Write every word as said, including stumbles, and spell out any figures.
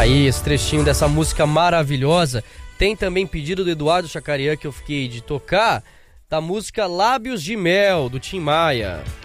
aí, esse trechinho dessa música maravilhosa. Tem também pedido do Eduardo Chacarian, que eu fiquei de tocar, da música Lábios de Mel, do Tim Maia.